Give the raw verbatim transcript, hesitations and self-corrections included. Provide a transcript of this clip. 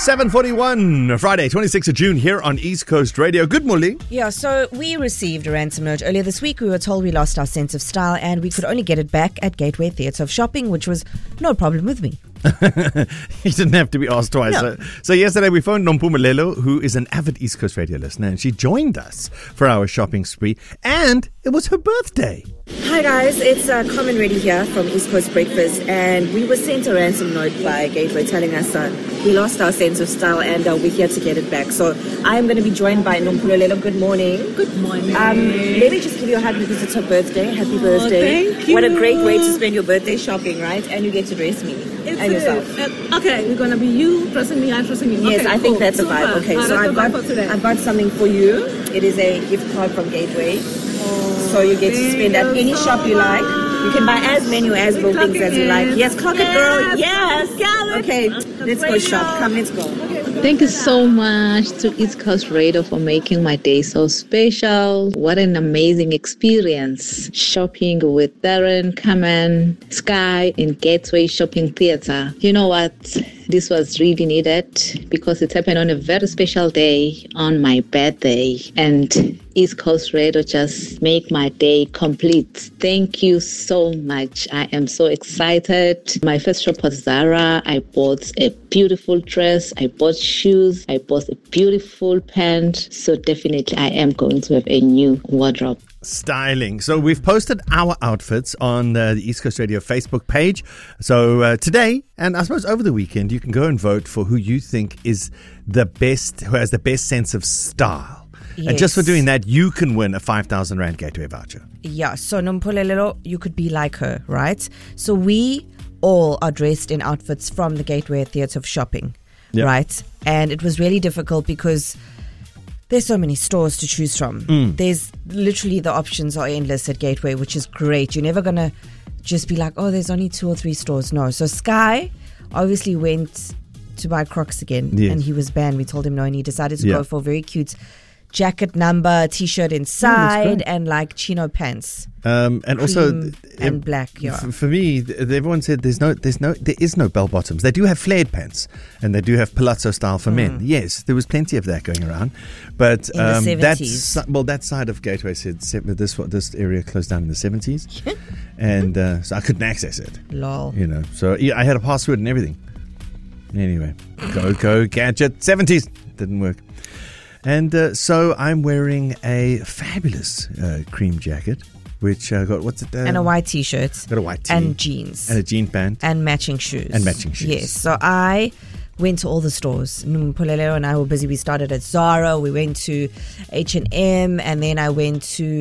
seven forty-one, Friday, twenty-sixth of June here on East Coast Radio. Good morning. Yeah, so we received a ransom note earlier this week. We were told we lost our sense of style and we could only get it back at Gateway Theatre of Shopping, which was no problem with me. You didn't have to be asked twice. No. So, so yesterday we phoned Nompumelelo, who is an avid East Coast Radio listener, and she joined us for our shopping spree, and it was her birthday. Hi guys, it's uh, Common Ready here from East Coast Breakfast, and we were sent a ransom note by Gateway telling us uh, we lost our sense of style and uh, we're here to get it back. So I am going to be joined by Nompumelelo. Good morning. Good morning. Um, let me just give you a hug because it's her birthday. Happy birthday. Thank you. What a great way to spend your birthday shopping, right? And you get to dress me It's and yourself. Uh, okay, we're gonna be you dressing me, I'm dressing you. Yes, okay, I think cool. that's a Super. vibe. Okay, Uh, so that's I've the vibe got for today. I've got something for you. It is a gift card from Gateway. So you get to spend at any shop you like. You can buy as many or as little Clock things it as you in. like. Yes, clock it, girl. Yes. Got it. Okay, let's go shop. Come, let's go. Thank you so much to East Coast Radio for making my day so special. What an amazing experience. Shopping with Darren, Kamen, Sky in Gateway Shopping Theatre. You know what? This was really needed because it happened on a very special day on my birthday. And East Coast Radio just make my day complete. Thank you so much. I am so excited. My first shop was Zara. I bought a beautiful dress. I bought shoes. I bought a beautiful pant. So definitely I am going to have a new wardrobe. Styling. So we've posted our outfits on uh, the East Coast Radio Facebook page. So uh, today, and I suppose over the weekend, you can go and vote for who you think is the best, who has the best sense of style. Yes. And just for doing that, you can win a five thousand Rand Gateway voucher. Yeah, so Nompumelelo, you could be like her, right? So we all are dressed in outfits from the Gateway Theatre of Shopping, Yep. right? And it was really difficult because there's so many stores to choose from. Mm. There's literally, the options are endless at Gateway, which is great. You're never going to just be like, oh, there's only two or three stores. No. So Sky obviously went to buy Crocs again, Yes. and he was banned. We told him no, and he decided to Yeah. go for a very cute jacket number, t-shirt inside, and like chino pants. Um, and also, Cream th- and em- black, yeah. f- for me, th- everyone said there's no, there's no, there is no bell bottoms. They do have flared pants, and they do have palazzo style for men. Yes, there was plenty of that going around, but In the um, seventies. that's well, that side of Gateway said se- this this area closed down in the seventies, and uh, so I couldn't access it. Lol. You know, so yeah, I had a password and everything. Anyway, go go gadget seventies didn't work. And uh, so I'm wearing a fabulous uh, cream jacket, which uh, got, what's it? Uh, And a white t-shirt. Got a white tee. And jeans. And a jean pant. And matching shoes. And matching shoes. Yes. So I went to all the stores. Nompumelelo and I were busy. We started at Zara. We went to H and M. And then I went to